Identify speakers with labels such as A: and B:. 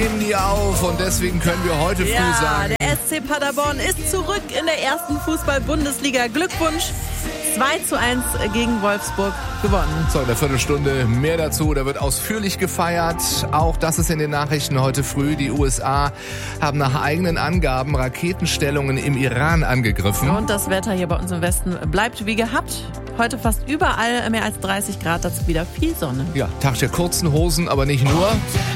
A: geben nie auf und deswegen können wir heute früh sagen...
B: Der SC Paderborn ist zurück in der ersten Fußball-Bundesliga. Glückwunsch, 2:1 gegen Wolfsburg gewonnen.
A: So, in der Viertelstunde mehr dazu. Da wird ausführlich gefeiert. Auch das ist in den Nachrichten heute früh. Die USA haben nach eigenen Angaben Raketenstellungen im Iran angegriffen.
B: Und das Wetter hier bei uns im Westen bleibt wie gehabt. Heute fast überall mehr als 30 Grad, dazu wieder viel Sonne.
A: Ja, Tag der kurzen Hosen, aber nicht nur.